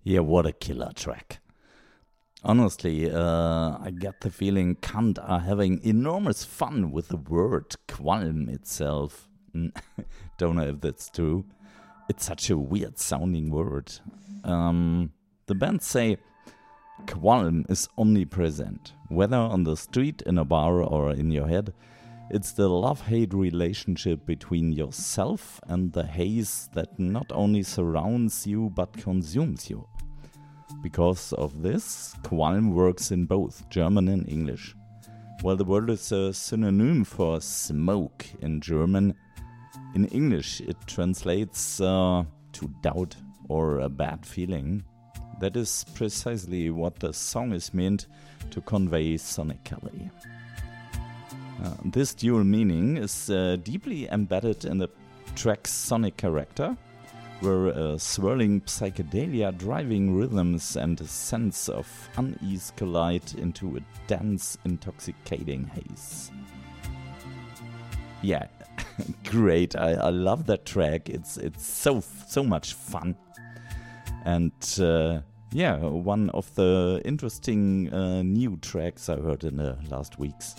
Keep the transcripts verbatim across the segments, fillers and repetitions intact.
Yeah, what a killer track. Honestly, uh, I get the feeling Kant are having enormous fun with the word Qualm itself. Don't know if that's true. It's such a weird sounding word. Um, the band say Qualm is omnipresent, whether on the street, in a bar, or in your head. It's the love-hate relationship between yourself and the haze that not only surrounds you but consumes you. Because of this, Qualm works in both German and English. While the word is a synonym for smoke in German, in English it translates uh, to doubt or a bad feeling. That is precisely what the song is meant to convey sonically. Uh, this dual meaning is uh, deeply embedded in the track's sonic character, where uh, swirling psychedelia, driving rhythms, and a sense of unease collide into a dense, intoxicating haze. Yeah, great! I, I love that track. It's it's so so much fun, and uh, yeah, one of the interesting uh, new tracks I heard in the last weeks.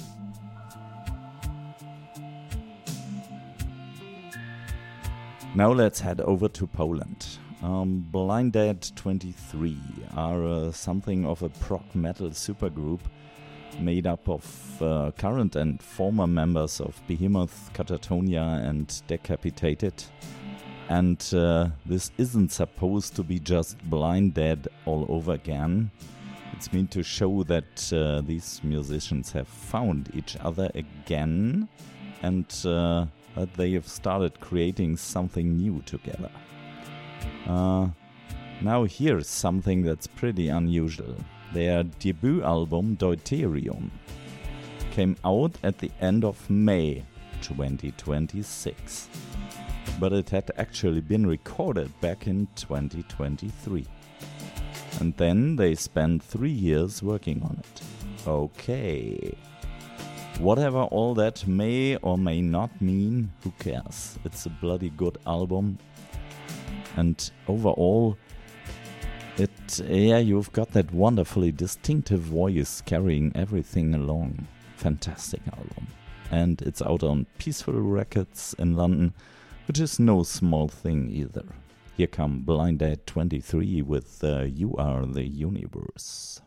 Now let's head over to Poland. Um, Blind Dead twenty-three are uh, something of a prog metal supergroup made up of uh, current and former members of Behemoth, Catatonia and Decapitated. And uh, this isn't supposed to be just Blind Dead all over again. It's meant to show that uh, these musicians have found each other again and uh, that they have started creating something new together. Uh, now here's something that's pretty unusual. Their debut album, Deuterium, came out at the end of May twenty twenty-six. But it had actually been recorded back in twenty twenty-three. And then they spent three years working on it. Okay. Whatever all that may or may not mean, who cares? It's a bloody good album. And overall, it yeah, you've got that wonderfully distinctive voice carrying everything along. Fantastic album. And it's out on Peaceful Records in London, which is no small thing either. Here come Blind Dead twenty-three with uh, You Are the Universe.